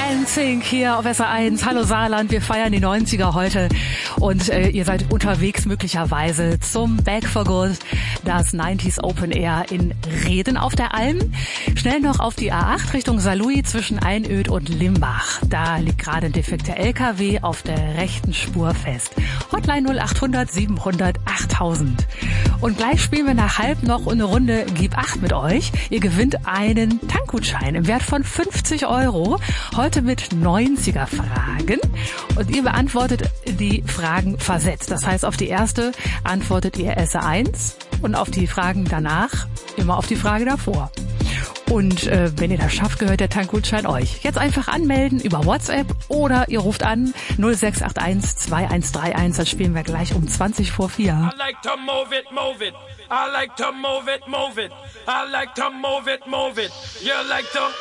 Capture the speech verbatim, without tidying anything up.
N Sync hier auf S R eins. Hallo Saarland, wir feiern die neunziger heute und äh, ihr seid unterwegs möglicherweise zum Back for Good, das neunziger Open Air in Reden auf der Alm. Schnell noch auf die A acht Richtung Saarlouis zwischen Einöd und Limbach. Da liegt gerade ein defekter L K W auf der rechten Spur fest. Hotline null acht hundert siebenhundert achttausend. Und gleich spielen wir nach halb noch eine Runde Gib acht mit euch. Ihr gewinnt einen Tankgutschein im Wert von fünfzig Euro. Heute mit neunziger Fragen. Und ihr beantwortet die Fragen versetzt. Das heißt, auf die erste antwortet ihr S R eins und auf die Fragen danach immer auf die Frage davor. Und äh, wenn ihr das schafft, gehört der Tankgutschein euch. Jetzt einfach anmelden über WhatsApp oder ihr ruft an null sechs acht eins zwei eins drei eins. Dann spielen wir gleich um zwanzig vor vier. I like to move it, move it. I like to move it, move it. I like to move it, move it. You like to